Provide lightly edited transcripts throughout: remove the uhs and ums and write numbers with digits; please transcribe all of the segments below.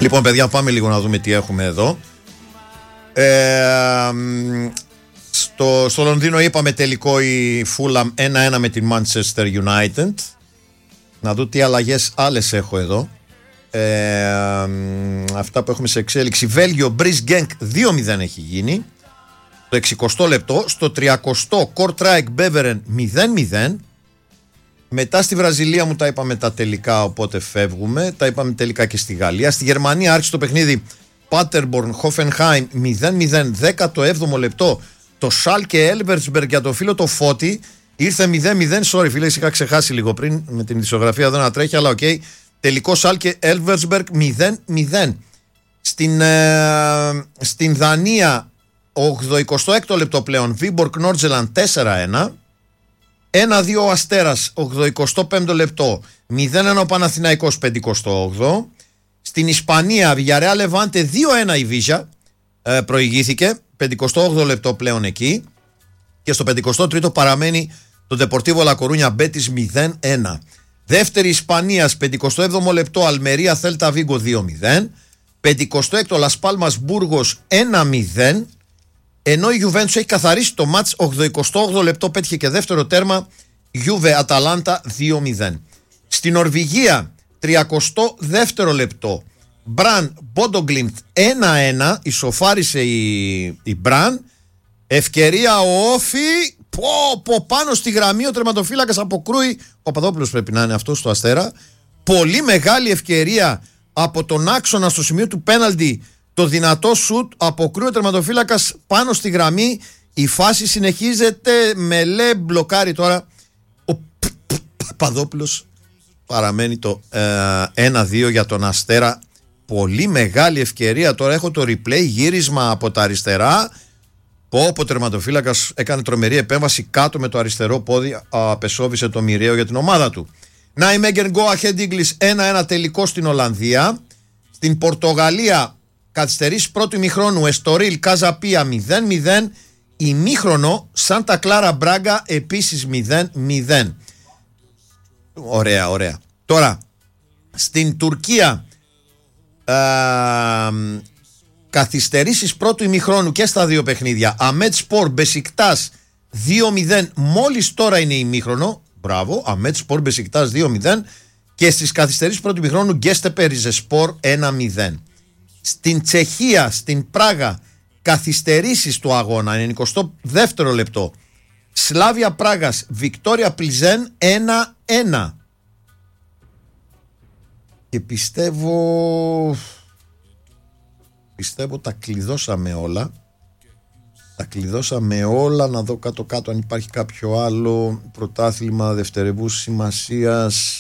Λοιπόν, παιδιά, πάμε λίγο να δούμε τι έχουμε εδώ. Στο Λονδίνο είπαμε τελικό η Fulham 1-1 με την Manchester United. Να δω τι αλλαγές άλλες έχω εδώ. Αυτά που έχουμε σε εξέλιξη. Βέλγιο, Breeze Genk 2-0 έχει γίνει. Το 60 λεπτό. Στο 30 Kortrijk Beveren 0-0. Μετά στη Βραζιλία μου τα είπαμε τα τελικά, οπότε φεύγουμε. Τα είπαμε τελικά και στη Γαλλία. Στη Γερμανία άρχισε το παιχνίδι Paderborn Hoffenheim 0-0, 17ο λεπτό. Το Schalke Elversberg για το φίλο το Φώτη ήρθε 0-0. Sorry φίλε, είχα ξεχάσει λίγο πριν με την ειδησιογραφία εδώ να τρέχει, αλλά οκ. Τελικό Schalke Elversberg 0-0. Στην Δανία 86ο λεπτό πλέον Viborg Nordjylland 4-1. 1-2 ο Αστέρας 85ο λεπτό, 0-1 ο Παναθηναϊκός 58ο. Στην Ισπανία Villarreal Levante 2-1 η Βίζα προηγήθηκε, 58ο λεπτό πλέον εκεί. Και στο 53ο παραμένει το Deportivo La Coruña Betis 0-1. Δεύτερη Ισπανίας 57ο λεπτό Αλμερία Θέλτα Βίγκο 2-0. 56ο Las Palmas Burgos 1-0. Ενώ η Juventus έχει καθαρίσει το μάτς, 88ο λεπτό πέτυχε και δεύτερο τέρμα, Juve Αταλάντα 2-0. Στην Νορβηγία 32ο λεπτό Μπραν Μπόντογκλιντ 1-1, ισοφάρισε η Μπραν. Ευκαιρία ο Όφι, πάνω στη γραμμή ο τερματοφύλακας αποκρούει, ο Παπαδόπουλος πρέπει να είναι αυτός στο Αστέρα. Πολύ μεγάλη ευκαιρία από τον άξονα στο σημείο του πέναλτι. Το δυνατό σουτ, αποκρούει ο τερματοφύλακας πάνω στη γραμμή. Η φάση συνεχίζεται. Μελέ μπλοκάρει τώρα. Ο Παπαδόπουλος. Παραμένει το 1-2 για τον Αστέρα. Πολύ μεγάλη ευκαιρία. Τώρα έχω το replay, γύρισμα από τα αριστερά. Ο τερματοφύλακας έκανε τρομερή επέμβαση κάτω με το αριστερό πόδι. Απεσόβησε το μοιραίο για την ομάδα του. Nijmegen Go Ahead Eagles 1-1 τελικό στην Ολλανδία. Στην Πορτογαλία καθυστερήσει πρώτου ημιχρόνου Εστορίλ Καζαπία 0-0. Ημίχρονο Σάντα Κλάρα Μπράγκα επίσης 0-0. Ωραία. Τώρα στην Τουρκία καθυστερήσεις πρώτου ημιχρόνου και στα δύο παιχνίδια. Αμέτ Σπορ Μπεσικτάς 2-0. Μόλις τώρα είναι ημίχρονο. Μπράβο, Αμέτ Σπορ Μπεσικτάς 2-0. Και στις καθυστερήσεις πρώτου ημιχρόνου Γκέστεπε Ριζεσπορ 1-0. Στην Τσεχία, στην Πράγα, καθυστερήσεις του αγώνα, 92ο λεπτό. Σλάβια Πράγας, Βικτόρια Πλιζέν 1-1. Και πιστεύω τα κλειδώσαμε όλα. Να δω κάτω-κάτω αν υπάρχει κάποιο άλλο πρωτάθλημα δευτερευούς σημασίας.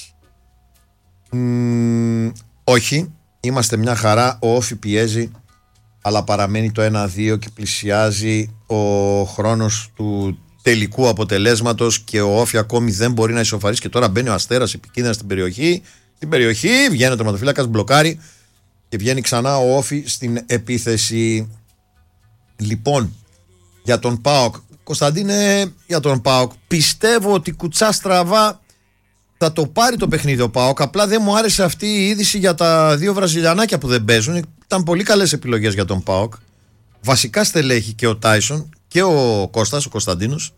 Όχι. Είμαστε μια χαρά, ο Όφι πιέζει, αλλά παραμένει το 1-2 και πλησιάζει ο χρόνος του τελικού αποτελέσματος και ο Όφι ακόμη δεν μπορεί να ισοφαρίσει και τώρα μπαίνει ο Αστέρας επικίνδυνα στην περιοχή, βγαίνει ο τερματοφύλακας, μπλοκάρει και βγαίνει ξανά ο Όφι στην επίθεση. Λοιπόν, για τον ΠΑΟΚ, Κωνσταντίνε, για τον ΠΑΟΚ πιστεύω ότι κουτσά στραβά θα το πάρει το παιχνίδι ο ΠΑΟΚ. Απλά δεν μου άρεσε αυτή η είδηση για τα δύο Βραζιλιανάκια που δεν παίζουν. Ήταν πολύ καλές επιλογές για τον ΠΑΟΚ. Βασικά στελέχη και ο Τάισον και ο Κώστας, ο Κωνσταντίνος.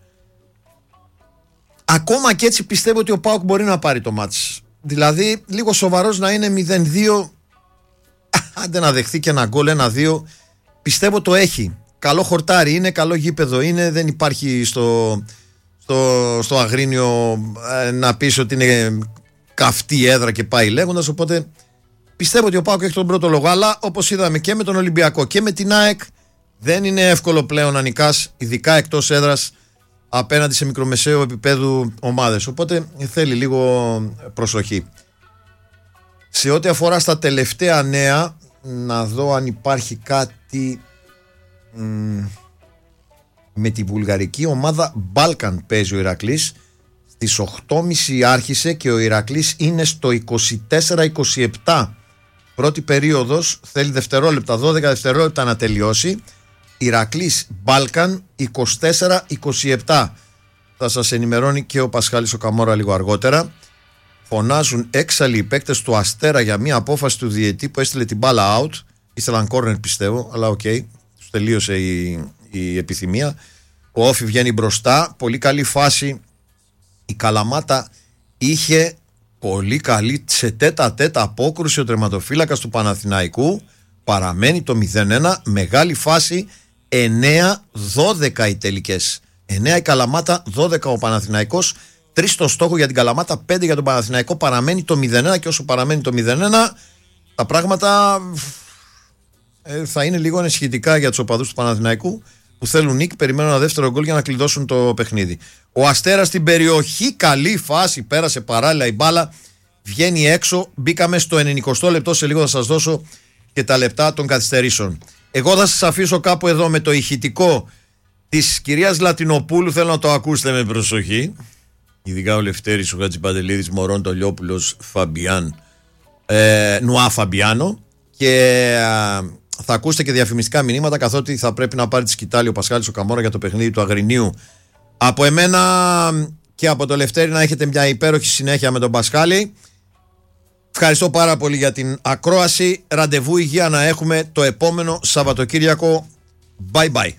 Ακόμα και έτσι πιστεύω ότι ο ΠΑΟΚ μπορεί να πάρει το μάτς. Δηλαδή λίγο σοβαρός να είναι 0-2. Άντε να δεχθεί και ένα γκολ 1-2. Πιστεύω το έχει. Καλό χορτάρι είναι, καλό γήπεδο είναι. Δεν υπάρχει στο Αγρίνιο να πεις ότι είναι καυτή έδρα και πάει λέγοντας, οπότε πιστεύω ότι ο ΠΑΟΚ έχει τον πρώτο λόγο, αλλά όπως είδαμε και με τον Ολυμπιακό και με την ΑΕΚ δεν είναι εύκολο πλέον να νικάς, ειδικά εκτός έδρας απέναντι σε μικρομεσαίου επίπεδου ομάδες, οπότε θέλει λίγο προσοχή. Σε ό,τι αφορά στα τελευταία νέα, να δω αν υπάρχει κάτι. Με τη βουλγαρική ομάδα Balkan παίζει ο Ηρακλής. Στις 8.30 άρχισε και ο Ηρακλής είναι στο 24-27. Πρώτη περίοδος, θέλει δευτερόλεπτα, 12 δευτερόλεπτα να τελειώσει. Ηρακλής Balkan 24-27. Θα σας ενημερώνει και ο Πασχάλης ο Καμόρα λίγο αργότερα. φωνάζουν έξαλλοι οι παίκτες του Αστέρα για μια απόφαση του διαιτητή που έστειλε την μπάλα out. Ήθελαν κόρνερ πιστεύω, αλλά οκ, τους τελείωσε η επιθυμία. Ο Όφι βγαίνει μπροστά, πολύ καλή φάση. Η Καλαμάτα είχε πολύ καλή σε τέτα-τέτα απόκρουση ο τερματοφύλακας του Παναθηναϊκού. Παραμένει το 0-1, μεγάλη φάση. 9-12 οι τελικές. 9 η Καλαμάτα, 12 ο Παναθηναϊκός. 3 στο στόχο για την Καλαμάτα, 5 για τον Παναθηναϊκό. Παραμένει το 0-1 και όσο παραμένει το 0-1 τα πράγματα θα είναι λίγο ενισχυτικά για τους οπαδούς του Παναθηναϊκού που θέλουν νίκη, περιμένουν ένα δεύτερο γκολ για να κλειδώσουν το παιχνίδι. Ο Αστέρας στην περιοχή, καλή φάση, πέρασε παράλληλα η μπάλα, βγαίνει έξω. Μπήκαμε στο 90 λεπτό, σε λίγο θα σας δώσω και τα λεπτά των καθυστερήσεων. Εγώ θα σας αφήσω κάπου εδώ με το ηχητικό της κυρίας Λατινοπούλου, θέλω να το ακούσετε με προσοχή. Ειδικά ο Λευτέρης, ο Χατζηπαντελίδης, Μωρόν, το Λιόπουλος, Φαμπιάν, Νουά Φαμπιάνο, και θα ακούσετε και διαφημιστικά μηνύματα, καθότι θα πρέπει να πάρει τη σκητάλη ο Πασχάλης ο Καμόρα για το παιχνίδι του Αγρινίου. Από εμένα και από το Λευτέρη να έχετε μια υπέροχη συνέχεια με τον Πασχάλη. Ευχαριστώ πάρα πολύ για την ακρόαση. Ραντεβού υγεία να έχουμε το επόμενο Σαββατοκύριακο. Bye bye.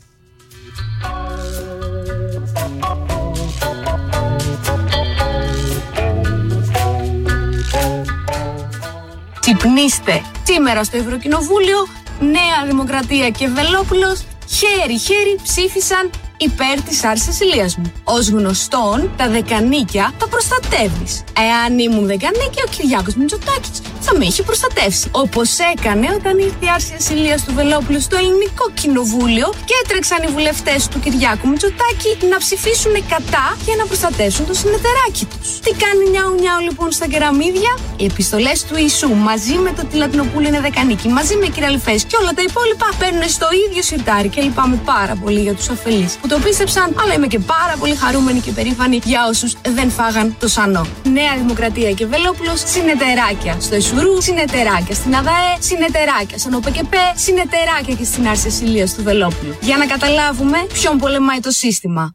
Ξυπνήστε. Σήμερα στο Ευρωκοινοβούλιο Νέα Δημοκρατία και Βελόπουλος χέρι-χέρι ψήφισαν υπέρ της άρσης ασυλίας μου. Ως γνωστόν, τα δεκανίκια τα προστατεύεις. Εάν ήμουν δεκανίκια, ο Κυριάκος Μητσοτάκης θα με είχε προστατεύσει. Όπως έκανε όταν ήρθε η άρση ασυλίας του Βελόπουλου στο Ελληνικό Κοινοβούλιο και έτρεξαν οι βουλευτές του Κυριάκου Μητσοτάκη να ψηφίσουν κατά για να προστατεύσουν το συνεταιράκι τους. Τι κάνει νιάου λοιπόν στα κεραμίδια? Οι επιστολές του Ιησού μαζί με το ότι η Λατινοπούλου είναι δεκανίκη, μαζί με Κυραλιφές και όλα τα υπόλοιπα παίρνουν στο ίδιο σιρτάρι και λυπάμαι πάρα πολύ για τους αφελείς που το πίστεψαν, αλλά είμαι και πάρα πολύ χαρούμενη και περήφανη για όσους δεν φάγαν το σανό. Νέα Δημοκρατία και Βελόπουλος, συνεταιράκια στο Εσουρού, συνεταιράκια στην ΑΔΑΕ, συνεταιράκια στον ΟΠΕΚΕΠΕ, συνεταιράκια και στην άρση ασυλίας του Βελόπουλου. Για να καταλάβουμε ποιον πολεμάει το σύστημα.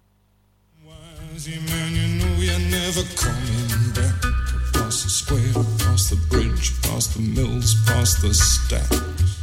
Past the square, past the bridge, past the mills, past the stack.